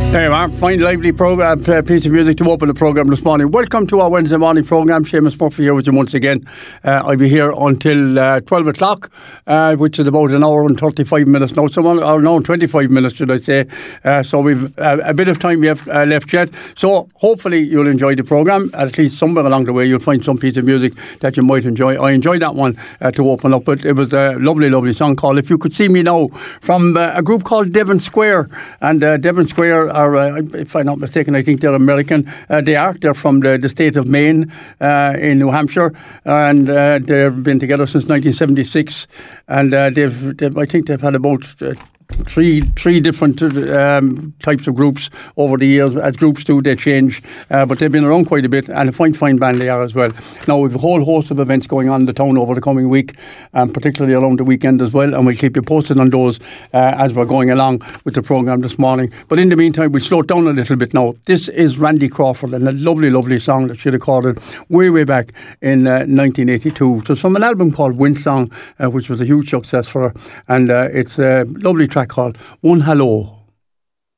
There you are, fine lively program, piece of music to open the programme this morning. Welcome to our Wednesday morning programme. Seamus Murphy here with you once again. I'll be here until 12 o'clock, which is about an hour and 35 minutes now. Or no, 25 minutes should I say. So we've a bit of time we have left yet. So hopefully you'll enjoy the programme. At least somewhere along the way you'll find some piece of music that you might enjoy. I enjoyed that one to open up, but it was a lovely, lovely song called If You Could See Me Now from a group called Devon Square. And Devon Square are, if I'm not mistaken, I think they're American. They're from the state of Maine in New Hampshire, and they've been together since 1976. And I think they've had about three different types of groups over the years. As groups do, they change, but they've been around quite a bit, and a fine band they are as well. Now we've a whole host of events going on in the town over the coming week, particularly around the weekend as well, and we'll keep you posted on those as we're going along with the programme this morning. But in the meantime, we'll slow it down a little bit now. This is Randy Crawford and a lovely song that she recorded way back in 1982. So it's from an album called Windsong, which was a huge success for her, and it's a lovely track called One Hello.